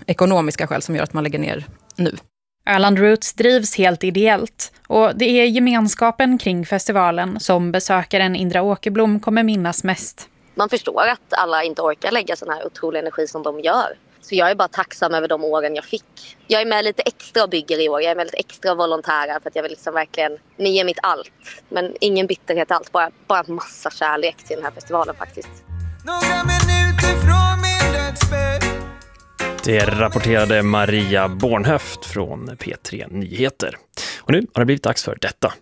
ekonomiska skäl som gör att man lägger ner nu. Öland Roots drivs helt ideellt och det är gemenskapen kring festivalen som besökaren Indra Åkerblom kommer minnas mest. Man förstår att alla inte orkar lägga sån här otrolig energi som de gör. Så jag är bara tacksam över de åren jag fick. Jag är med lite extra och bygger i år. Jag är med lite extra volontärer för att jag vill liksom verkligen, ni ger mitt allt. Men ingen bitterhet allt, bara en massa kärlek till den här festivalen faktiskt. Några minuter från min dödsbädd. Det rapporterade Maria Bornhöft från P3 Nyheter. Och nu har det blivit dags för detta.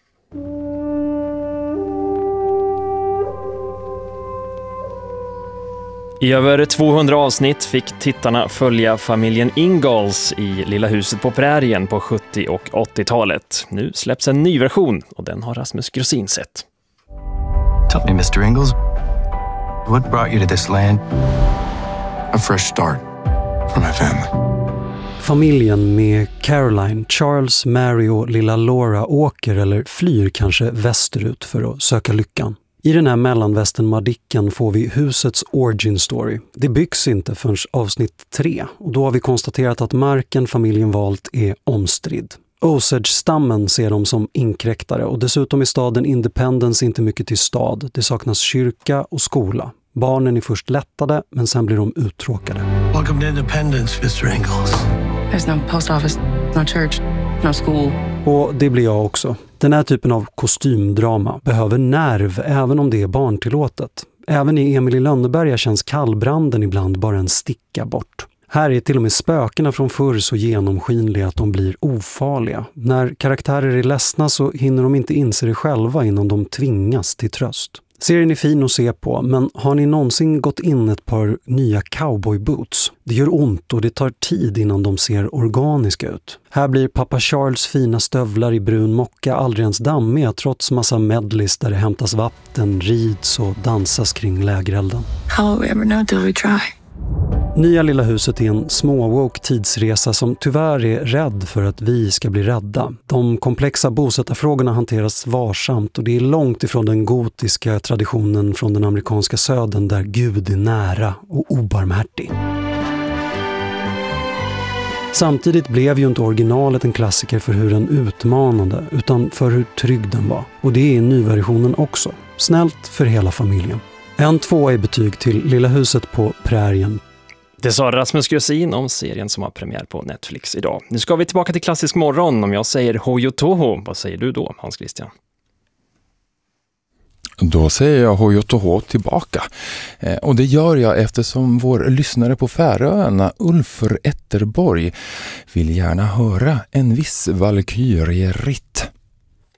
I över 200 avsnitt fick tittarna följa familjen Ingalls i Lilla huset på prärien på 70- och 80-talet. Nu släpps en ny version och den har Rasmus Grosin sett. Tell me, Mr. Ingalls, what brought you to this land? A fresh start for my family. Familjen med Caroline, Charles, Mary och lilla Laura åker eller flyr kanske västerut för att söka lyckan. I den här mellanvästern-madicken får vi husets origin story. Det byggs inte förrän avsnitt 3 och då har vi konstaterat att marken familjen valt är omstridd. Osage-stammen ser dem som inkräktare och dessutom är staden Independence inte mycket till stad. Det saknas kyrka och skola. Barnen är först lättade men sen blir de uttråkade. Welcome to Independence, Mr. Ingalls. There's no post office, no church, no school. Och det blir jag också. Den här typen av kostymdrama behöver nerv även om det är barntillåtet. Även i Emil i Lönneberga känns kallbranden ibland bara en sticka bort. Här är till och med spökena från förr så genomskinliga att de blir ofarliga. När karaktärer är ledsna så hinner de inte inse det själva innan de tvingas till tröst. Serien är fin att se på, men har ni någonsin gått in ett par nya cowboyboots? Det gör ont och det tar tid innan de ser organiska ut. Här blir pappa Charles fina stövlar i brun mocka aldrig ens dammiga trots massa medleys där det hämtas vatten, rids och dansas kring lägerelden. How will we ever know till we try? Nya Lilla huset är en småwoke tidsresa som tyvärr är rädd för att vi ska bli rädda. De komplexa bosättarfrågorna hanteras varsamt och det är långt ifrån den gotiska traditionen från den amerikanska södern där Gud är nära och obarmhärtig. Samtidigt blev ju inte originalet en klassiker för hur den utmanade utan för hur trygg den var. Och det är nyversionen också. Snällt för hela familjen. 1-2 är betyg till Lilla huset på prärien. Det sa Rasmus Grosin om serien som har premiär på Netflix idag. Nu ska vi tillbaka till klassisk morgon. Om jag säger Hojo Toho, vad säger du då, Hans Christian? Då säger jag Hojo Toho tillbaka. Och det gör jag eftersom vår lyssnare på Färöarna, Ulfur Etterborg, vill gärna höra en viss valkyrie-ritt.